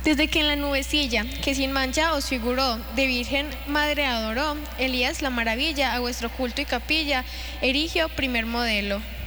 Desde que en la nubecilla, que sin mancha os figuró, de Virgen Madre adoró, Elías la maravilla, a vuestro culto y capilla erigió primer modelo.